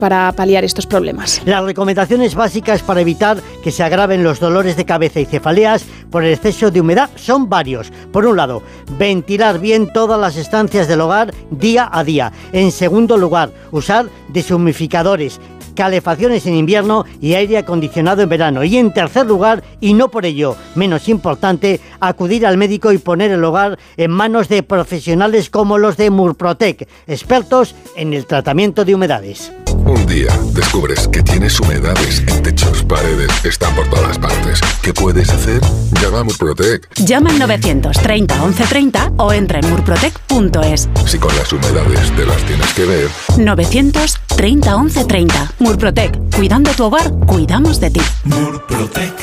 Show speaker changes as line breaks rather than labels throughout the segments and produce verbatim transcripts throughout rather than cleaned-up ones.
para paliar estos problemas.
Las recomendaciones básicas para evitar que se agraven los dolores de cabeza y cefaleas por el exceso de humedad son varios. Por un lado, ventilar bien todas las estancias del hogar día a día. En segundo lugar, usar deshumidificadores, calefacciones en invierno y aire acondicionado en verano. Y en tercer lugar, y no por ello menos importante, acudir al médico y poner el hogar en manos de profesionales como los de Murprotec, expertos en el tratamiento de humedades.
Un día descubres que tienes humedades en techos, paredes, están por todas partes. ¿Qué puedes hacer? Llama a Murprotec.
Llama al novecientos treinta once treinta o entra en murprotec punto es.
Si con las humedades te las tienes que ver.
novecientos treinta once treinta. Murprotec. Cuidando tu hogar, cuidamos de ti.
Murprotec.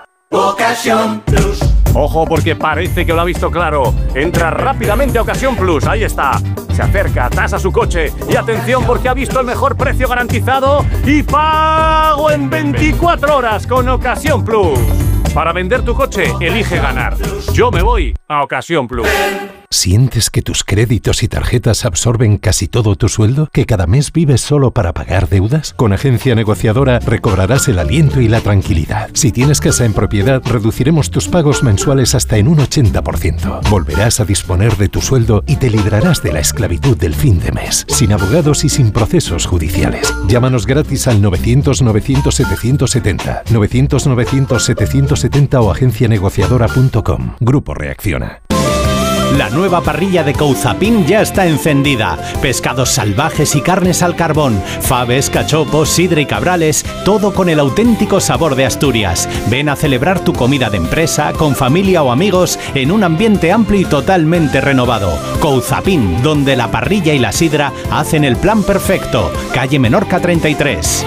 Ocasión Plus.
Ojo, porque parece que lo ha visto claro. Entra rápidamente a Ocasión Plus, ahí está. Se acerca, tasa su coche y atención porque ha visto el mejor precio garantizado y pago en veinticuatro horas con Ocasión Plus. Para vender tu coche, elige ganar. Yo me voy a Ocasión Plus.
¿Sientes que tus créditos y tarjetas absorben casi todo tu sueldo? ¿Que cada mes vives solo para pagar deudas? Con Agencia Negociadora recobrarás el aliento y la tranquilidad. Si tienes casa en propiedad, reduciremos tus pagos mensuales hasta en un ochenta por ciento. Volverás a disponer de tu sueldo y te librarás de la esclavitud del fin de mes, sin abogados y sin procesos judiciales. Llámanos gratis al novecientos novecientos setecientos setenta, novecientos novecientos setecientos setenta o agencia negociadora punto com. Grupo Reacciona.
La nueva parrilla de Couzapin ya está encendida. Pescados salvajes y carnes al carbón, faves, cachopos, sidra y cabrales, todo con el auténtico sabor de Asturias. Ven a celebrar tu comida de empresa, con familia o amigos, en un ambiente amplio y totalmente renovado. Couzapin, donde la parrilla y la sidra hacen el plan perfecto. Calle Menorca treinta y tres.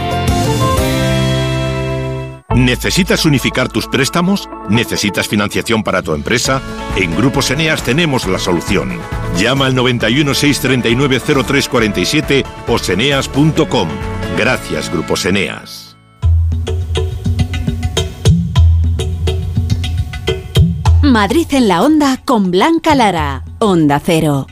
¿Necesitas unificar tus préstamos? ¿Necesitas financiación para tu empresa? En Grupos Eneas tenemos la solución. Llama al noventa y uno, seiscientos treinta y nueve, cero tres cuarenta y siete o seneas punto com. Gracias, Grupos Eneas.
Madrid en la Onda con Blanca Lara. Onda Cero.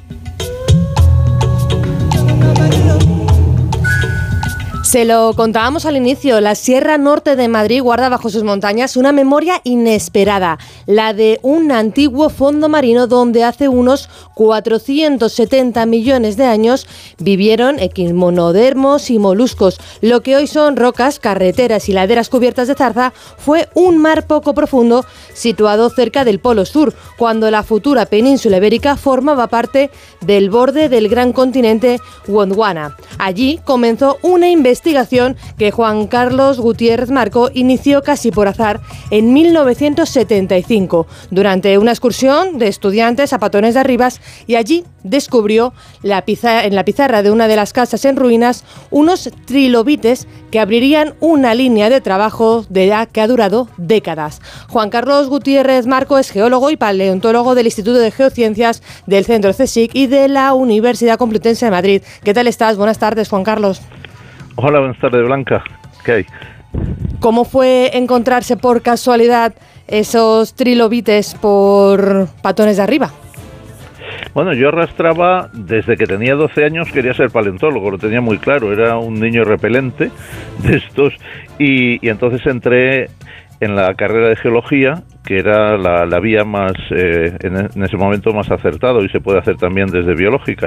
Se lo contábamos al inicio, la Sierra Norte de Madrid guarda bajo sus montañas una memoria inesperada, la de un antiguo fondo marino donde hace unos cuatrocientos setenta millones de años vivieron equimonodermos y moluscos. Lo que hoy son rocas, carreteras y laderas cubiertas de zarza fue un mar poco profundo situado cerca del Polo Sur, cuando la futura península ibérica formaba parte del borde del gran continente Gondwana. Allí comenzó una investigación que Juan Carlos Gutiérrez Marco inició casi por azar en mil novecientos setenta y cinco, durante una excursión de estudiantes a Patones de Arribas, y allí descubrió la pizarra, en la pizarra de una de las casas en ruinas unos trilobites que abrirían una línea de trabajo de la que ha durado décadas. Juan Carlos Gutiérrez Marco es geólogo y paleontólogo del Instituto de Geociencias del Centro CSIC y de la Universidad Complutense de Madrid. ¿Qué tal estás? Buenas tardes, Juan Carlos.
Hola, buenas tardes, Blanca. ¿Qué hay?
¿Cómo fue encontrarse por casualidad esos trilobites por Patones de Arriba?
Bueno, yo arrastraba, desde que tenía doce años quería ser paleontólogo, lo tenía muy claro, era un niño repelente de estos, y, y entonces entré en la carrera de geología, que era la, la vía más, eh, en, en ese momento más acertada, y se puede hacer también desde biológicas.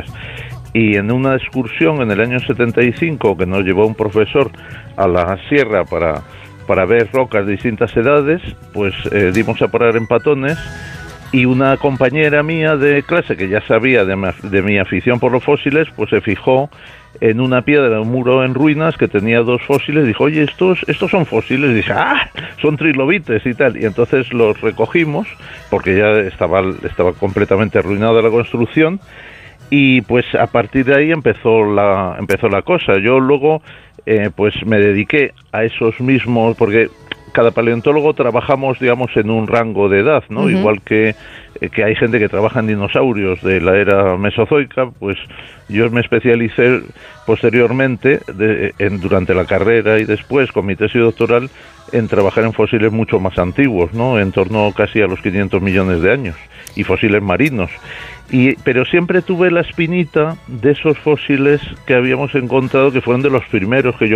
Y en una excursión en el año setenta y cinco que nos llevó un profesor a la sierra para, para ver rocas de distintas edades, pues eh, dimos a parar en Patones, y una compañera mía de clase que ya sabía de mi, de mi afición por los fósiles, pues se fijó en una piedra, un muro en ruinas que tenía dos fósiles, dijo, oye, estos estos son fósiles, y dije, ah, son trilobites y tal, y entonces los recogimos, porque ya estaba, estaba completamente arruinada la construcción. Y pues a partir de ahí empezó la empezó la cosa. Yo luego eh, pues me dediqué a esos mismos, porque cada paleontólogo trabajamos, digamos, en un rango de edad, ¿no? Uh-huh. Igual que, eh, que hay gente que trabaja en dinosaurios de la era mesozoica, pues yo me especialicé posteriormente, de, en, durante la carrera y después con mi tesis doctoral, en trabajar en fósiles mucho más antiguos, ¿no? En torno casi a los quinientos millones de años, y fósiles marinos. Y, pero siempre tuve la espinita de esos fósiles que habíamos encontrado, que fueron de los primeros que yo